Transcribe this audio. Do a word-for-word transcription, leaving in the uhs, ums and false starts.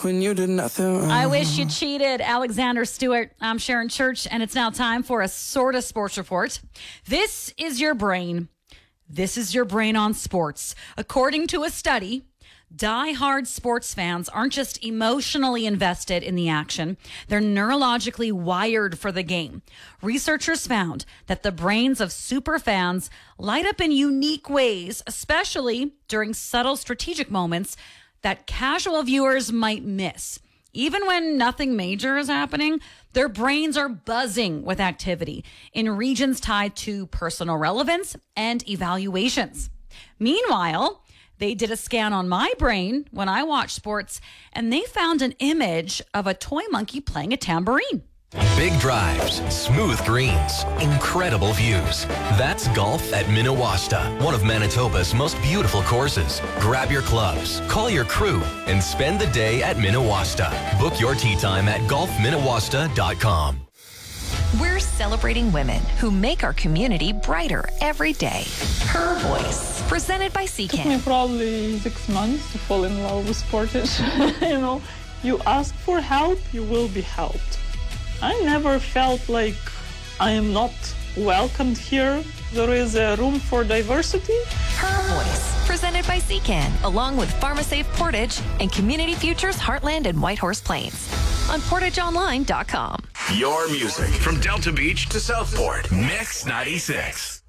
when you did nothing wrong. I wish you cheated, Alexander Stewart. I'm Sharon Church, and it's now time for a sort of sports report. This is your brain. This is your brain on sports. According to a study, die-hard sports fans aren't just emotionally invested in the action. They're neurologically wired for the game. Researchers found that the brains of super fans light up in unique ways, especially during subtle strategic moments that casual viewers might miss. Even when nothing major is happening, their brains are buzzing with activity in regions tied to personal relevance and evaluations. Meanwhile, they did a scan on my brain when I watch sports, and they found an image of a toy monkey playing a tambourine. Big drives, smooth greens, incredible views. That's golf at Minawasta, one of Manitoba's most beautiful courses. Grab your clubs, call your crew, and spend the day at Minawasta. Book your tee time at golf minawasta dot com. We're celebrating women who make our community brighter every day. Her Voice, presented by It took Secan. me probably six months to fall in love with Portage. You know, you ask for help, you will be helped. I never felt like I am not welcomed here. There is a room for diversity. Her Voice, presented by Secan, along with PharmaSafe Portage and Community Futures Heartland and Whitehorse Plains on portage online dot com. Your music from Delta Beach to Southport. Mix ninety-six.